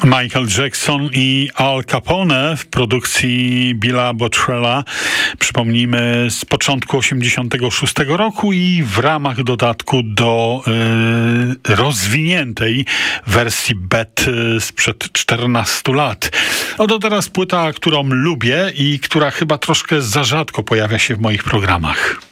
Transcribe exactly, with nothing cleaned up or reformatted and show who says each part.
Speaker 1: Michael Jackson i Al Capone w produkcji Billa Bottrella, przypomnijmy, z początku osiemdziesiątego szóstego roku i w ramach dodatku do y, rozwiniętej wersji Bet sprzed czternastu lat. Oto teraz płyta, którą lubię i która chyba troszkę za rzadko pojawia się w moich programach.